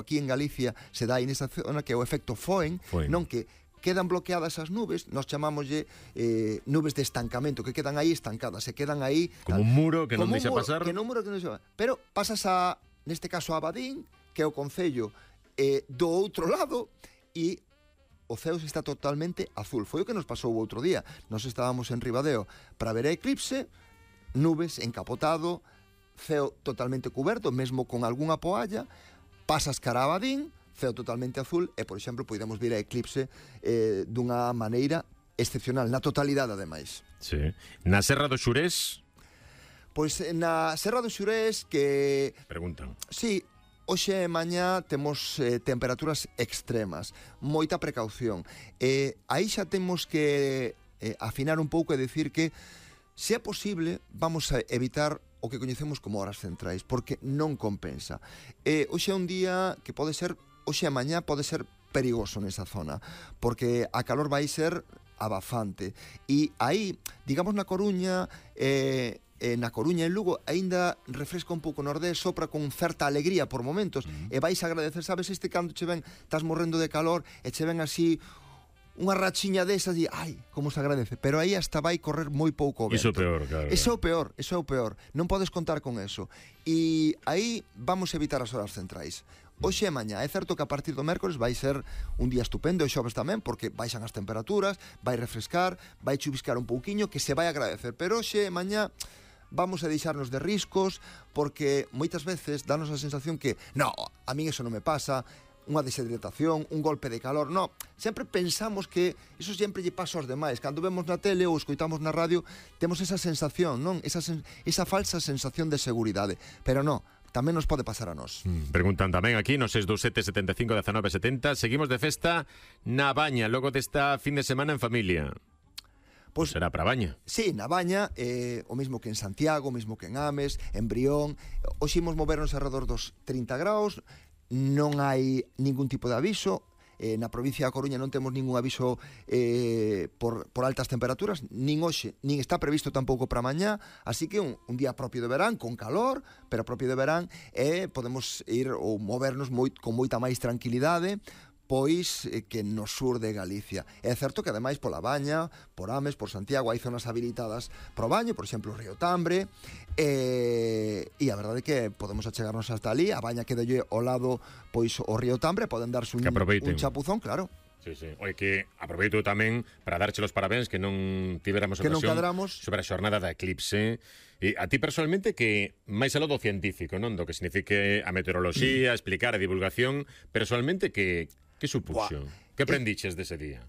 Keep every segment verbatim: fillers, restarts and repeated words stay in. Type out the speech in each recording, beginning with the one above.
aquí en Galicia se dá aí nesa zona, que é o efecto Foehn, Foehn. non que quedan bloqueadas as nubes, nos chamámoslle eh, nubes de estancamento, que quedan aí estancadas, se quedan aí... Como un muro que non como un deixa muro, pasar. Que non muro que non deixa pasar. Pero pasas a, neste caso, a Abadín, que é o concello eh, do outro lado, e o ceo está totalmente azul. Foi o que nos pasou o outro día. Nos estábamos en Ribadeo para ver a eclipse, nubes, encapotado, ceo totalmente cuberto, mesmo con algunha poalla, pasas cara a Abadín, ceo totalmente azul, e, por exemplo, podemos ver a eclipse eh, dunha maneira excepcional, na totalidade, ademais. Sí. Na Serra do Xurés? Pois na Serra do Xurés, que... Preguntan. Sí, hoxe e mañá temos eh, temperaturas extremas, moita precaución. Eh, aí xa temos que eh, afinar un pouco e decir que, se é posible, vamos a evitar o que coñecemos como horas centrais, porque non compensa. Eh, hoxe é un día que pode ser, hoxe e mañá pode ser perigoso nesa zona, porque a calor vai ser abafante. E aí, digamos na Coruña... Eh, Eh, na Coruña e en Lugo aínda refresca un pouco o nordés, sopra con certa alegría por momentos, uh-huh. e vais a agradecer, sabes, este cando che ven, estás morrendo de calor e che ven así unha rachiña desas e ai, como se agradece, pero aí hasta vai correr moi pouco o vento. Iso é o peor, claro. Iso é o peor, iso é o peor. Non podes contar con eso. E aí vamos a evitar as horas centrais. Hoxe e mañá, é certo que a partir do mércores vai ser un día estupendo, e xoves tamén, porque baixan as temperaturas, vai refrescar, vai chuviscar un pouquiño, que se vai agradecer, pero hoxe e mañá vamos a deixarnos de riscos, porque moitas veces danos a sensación que no, a min eso non me pasa, unha deshidratación, un golpe de calor, no, sempre pensamos que eso sempre lle pasa aos demais. Cando vemos na tele ou escoitamos na radio, temos esa sensación, non? Esa, sen- esa falsa sensación de seguridade, pero no, tamén nos pode pasar a nós. Mm, preguntan tamén aquí no seis dous sete, setenta e cinco, dezanove, setenta. Seguimos de festa na Baña, logo desta fin de semana en familia. Pois será para Baña. Sí, na Baña, eh, o mesmo que en Santiago, o mesmo que en Ames, en Brión. Hoxe imos movernos alrededor dos trinta graus, non hai ningún tipo de aviso. Eh, na provincia da Coruña non temos ningún aviso eh, por, por altas temperaturas, nin hoxe, nin está previsto tampouco para mañá, así que un, un día propio de verán, con calor, pero propio de verán, e eh, podemos ir ou movernos moi, con moita máis tranquilidade, pois eh, que no sur de Galicia. É certo que ademais pola Baña, por Ames, por Santiago, hai zonas habilitadas pro baño, por exemplo, o Río Tambre, e, e a verdade é que podemos achegarnos hasta ali. A Baña quedalle ao lado pois o Río Tambre, poden darse un, un chapuzón, claro. Sí, sí. Oye, que aproveito tamén para darche los parabéns, que non tiveramos que ocasión non cadramos sobre a xornada da eclipse. E a ti personalmente, que máis aló do científico, non? Do que signifique a meteoroloxía, explicar a divulgación, personalmente, que que supuxo? Buah. Que aprendiches dese día?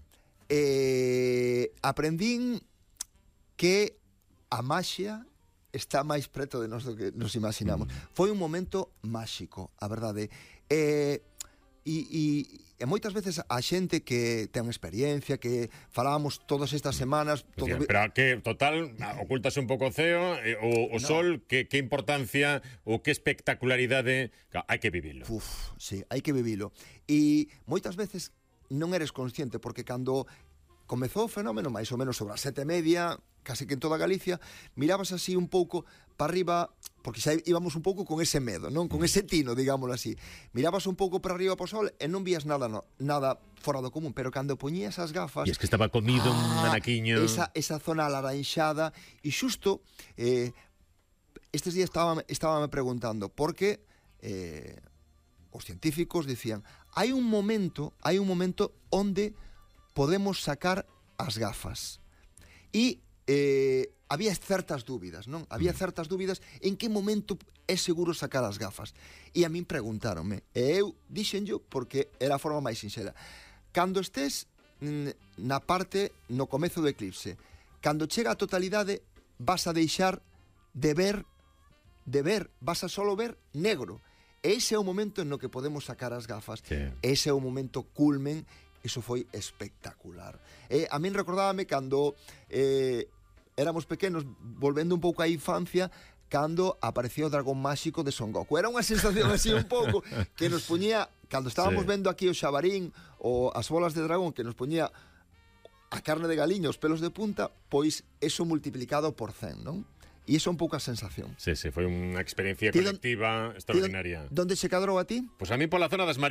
Eh, aprendín que a maxia está máis preto de nós do que nos imaginamos. Mm. Foi un momento máxico, a verdade. Eh, e, e, e moitas veces a xente que ten experiencia, que falábamos todas estas semanas... Todo... Decía, pero que, total, ocultase un pouco o ceo, o, o no. sol, que, que importancia ou que espectacularidade, hai que vivilo. Uf, sí, hai que vivilo. E moitas veces non eres consciente, porque cando comezou o fenómeno, máis ou menos sobre as sete e media, case que en toda Galicia, mirabas así un pouco para arriba, porque xa íbamos un pouco con ese medo, non? Con ese tino, digámoslo así. Mirabas un pouco para arriba para o sol e non vías nada, no, nada fora do común, pero cando poñías as gafas... E es que estaba comido ah, un anaquiño... Esa, esa zona alaranxada, e xusto, eh, estes días estaba, estaba me preguntando, porque eh, os científicos dicían, hai un momento, hai un momento onde podemos sacar as gafas. E eh, había certas dúbidas, non? Había certas dúbidas en que momento é seguro sacar as gafas. E a min preguntáronme, e eu dixenllo porque era a forma máis sinxela. Cando estés na parte, no comezo do eclipse, cando chega a totalidade, vas a deixar de ver, de ver, vas a solo ver negro. E ese é o momento en no que podemos sacar as gafas. Sí. Ese é o momento culmen. Iso foi espectacular. Eh, a min recordábame cando eh, éramos pequenos, volvendo un pouco á infancia, cando aparecía o dragón máxico de Son Goku. Era unha sensación así un pouco que nos poñía, cando estábamos sí. vendo aquí o xabarín ou as bolas de dragón, que nos poñía a carne de galiña, os pelos de punta, pois eso multiplicado por cen, non? E iso é un pouco a sensación. Sí, sí, foi unha experiencia colectiva extraordinaria. Donde se cadrou a ti? Pois pues a mí pola zona das Marías.